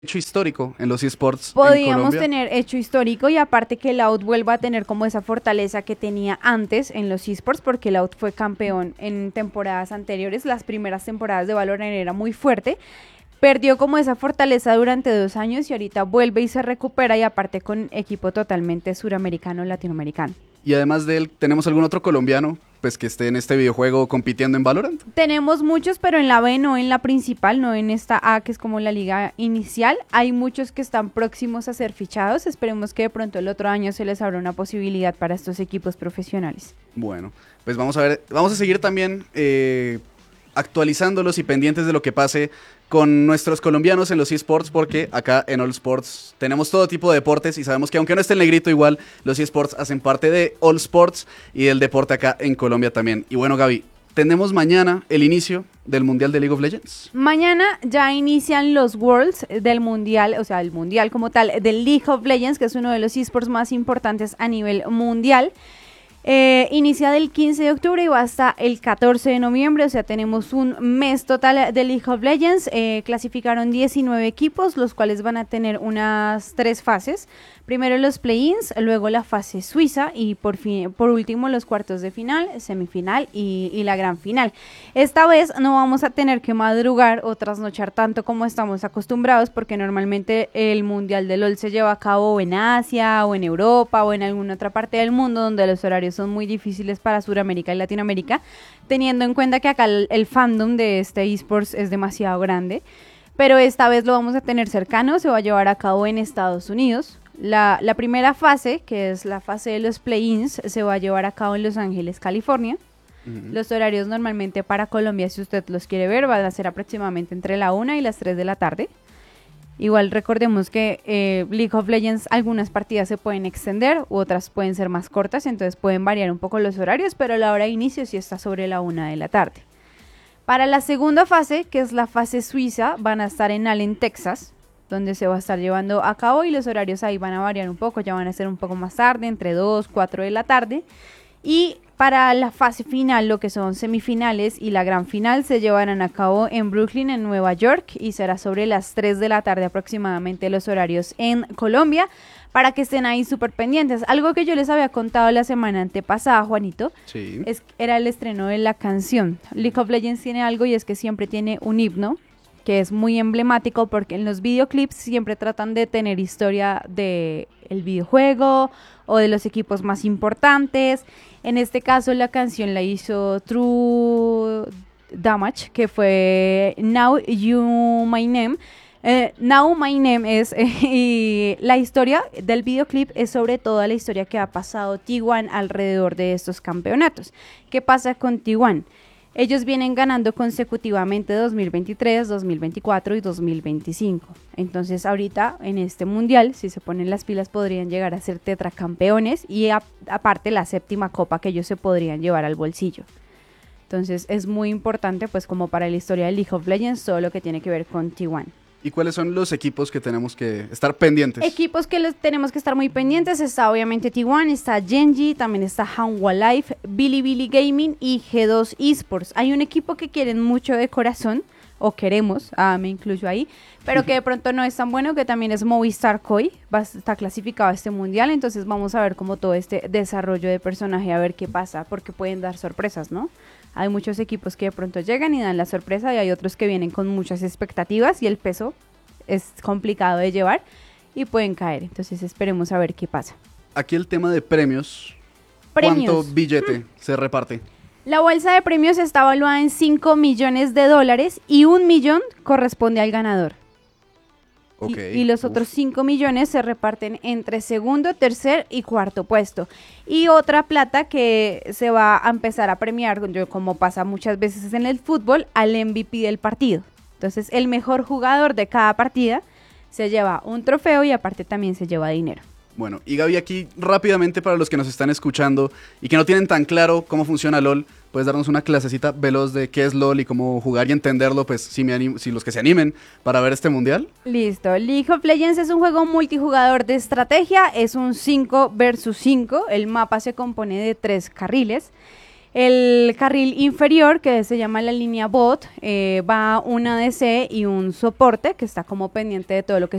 hecho histórico en los eSports en Podríamos Colombia. tener hecho histórico y aparte que Loud vuelva a tener como esa fortaleza que tenía antes en los esports, porque Loud fue campeón en temporadas anteriores, las primeras temporadas de Valorant era muy fuerte, perdió como esa fortaleza durante 2 años y ahorita vuelve y se recupera y aparte con equipo totalmente suramericano, latinoamericano. Y además de él, ¿tenemos algún otro colombiano pues que esté en este videojuego compitiendo en Valorant? Tenemos muchos, pero en la B, no en la principal, no en esta A, que es como la liga inicial. Hay muchos que están próximos a ser fichados. Esperemos que de pronto el otro año se les abra una posibilidad para estos equipos profesionales. Bueno, pues vamos a ver, vamos a seguir también actualizándolos y pendientes de lo que pase con nuestros colombianos en los eSports, porque acá en All Sports tenemos todo tipo de deportes y sabemos que aunque no esté el negrito igual, los eSports hacen parte de All Sports y del deporte acá en Colombia también. Y bueno, Gaby, tenemos mañana el inicio del Mundial de League of Legends. Mañana ya inician los Worlds del Mundial, o sea, el Mundial como tal, del League of Legends, que es uno de los eSports más importantes a nivel mundial. Inicia del 15 de octubre y va hasta el 14 de noviembre, o sea, tenemos un mes total de League of Legends. Clasificaron 19 equipos, los cuales van a tener unas 3 fases. Primero los play-ins, luego la fase suiza y por último los cuartos de final, semifinal y la gran final. Esta vez no vamos a tener que madrugar o trasnochar tanto como estamos acostumbrados, porque normalmente el Mundial de LoL se lleva a cabo en Asia o en Europa o en alguna otra parte del mundo donde los horarios son muy difíciles para Sudamérica y Latinoamérica, teniendo en cuenta que acá el fandom de este eSports es demasiado grande. Pero esta vez lo vamos a tener cercano, se va a llevar a cabo en Estados Unidos. La primera fase, que es la fase de los play-ins, se va a llevar a cabo en Los Ángeles, California. Los horarios normalmente para Colombia, si usted los quiere ver, van a ser aproximadamente entre la 1 y las 3 de la tarde. Igual recordemos que League of Legends, algunas partidas se pueden extender, u otras pueden ser más cortas, entonces pueden variar un poco los horarios, pero la hora de inicio sí está sobre la 1 de la tarde. Para la segunda fase, que es la fase suiza, van a estar en Allen, Texas, donde se va a estar llevando a cabo y los horarios ahí van a variar un poco, ya van a ser un poco más tarde, entre 2, 4 de la tarde. Y para la fase final, lo que son semifinales y la gran final, se llevarán a cabo en Brooklyn, en Nueva York, y será sobre las 3 de la tarde aproximadamente los horarios en Colombia, para que estén ahí súper pendientes. Algo que yo les había contado la semana antepasada, Juanito, Sí. era el estreno de la canción. League of Legends tiene algo y es que siempre tiene un himno, que es muy emblemático porque en los videoclips siempre tratan de tener historia de el videojuego o de los equipos más importantes. En este caso la canción la hizo True Damage, que fue Now You My Name. Now My Name es y la historia del videoclip es sobre toda la historia que ha pasado T1 alrededor de estos campeonatos. ¿Qué pasa con T1? Ellos vienen ganando consecutivamente 2023, 2024 y 2025. Entonces ahorita en este mundial, si se ponen las pilas, podrían llegar a ser tetracampeones y aparte la 7ª copa que ellos se podrían llevar al bolsillo. Entonces es muy importante pues como para la historia de League of Legends todo lo que tiene que ver con T1. ¿Y cuáles son los equipos que tenemos que estar pendientes? Equipos que los tenemos que estar muy pendientes, está obviamente T1, está Genji, también está Hanwha Life, Bilibili Gaming y G2 Esports. Hay un equipo que quieren mucho de corazón, o queremos, me incluyo ahí, pero que de pronto no es tan bueno, que también es Movistar Koi, está clasificado a este mundial, entonces vamos a ver como todo este desarrollo de personaje, a ver qué pasa, porque pueden dar sorpresas, ¿no? Hay muchos equipos que de pronto llegan y dan la sorpresa y hay otros que vienen con muchas expectativas y el peso es complicado de llevar y pueden caer. Entonces esperemos a ver qué pasa. Aquí el tema de premios. ¿Cuánto billete se reparte? La bolsa de premios está evaluada en $5 millones y 1 millón corresponde al ganador. Okay. Y los otros 5 millones se reparten entre segundo, tercer y cuarto puesto. Y otra plata que se va a empezar a premiar, como pasa muchas veces en el fútbol, al MVP del partido. Entonces el mejor jugador de cada partida se lleva un trofeo y aparte también se lleva dinero. Bueno, y Gaby, aquí rápidamente para los que nos están escuchando y que no tienen tan claro cómo funciona LOL, ¿puedes darnos una clasecita veloz de qué es LOL y cómo jugar y entenderlo, pues si los que se animen para ver este mundial? Listo, League of Legends es un juego multijugador de estrategia, es un 5 versus 5, el mapa se compone de 3 carriles. El carril inferior, que se llama la línea bot, va una ADC y un soporte que está como pendiente de todo lo que